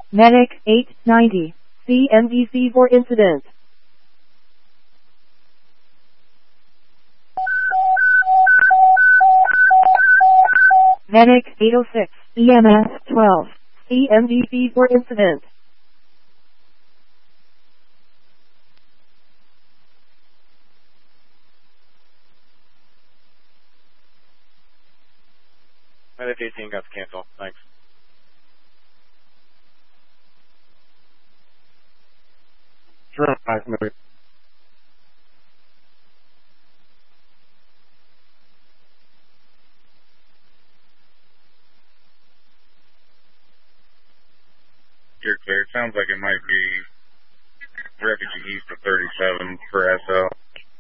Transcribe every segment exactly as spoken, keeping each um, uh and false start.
Medic eight ninety, C M D C for incident. Medic eight oh six, E M S twelve, C M D C for incident. Medic eighteen got to cancel. Thanks. Sure, five minutes. You're clear. It sounds like it might be refugee east of thirty-seven for S L.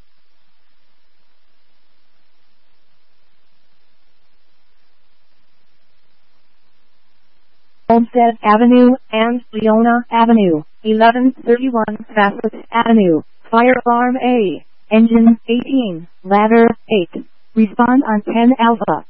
Olmsted Avenue and Leona Avenue, eleven thirty-one Bassett Avenue, Fire Alarm A, Engine eighteen, Ladder eight. Respond on ten Alpha.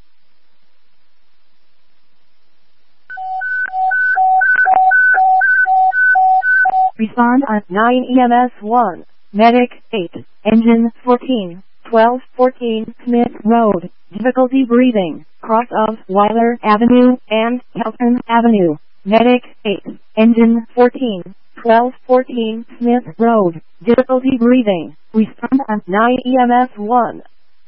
Respond on nine E M S one, Medic eight, Engine fourteen, twelve fourteen Smith Road, difficulty breathing, cross of Weiler Avenue and Kelton Avenue, Medic eight, Engine fourteen, twelve fourteen Smith Road, difficulty breathing, respond on nine E M S one.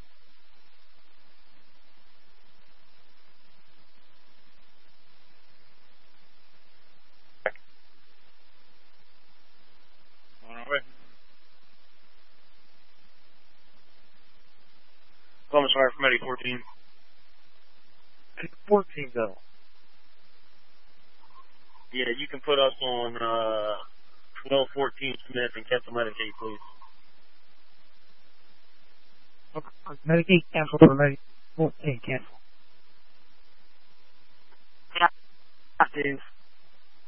Columbus Fire from Medic fourteen. fourteen though. Yeah, you can put us on uh, twelve fourteen Smith and cancel Medic eight, please. Okay. Medic eight cancel for Medic fourteen cancel. Yeah, James.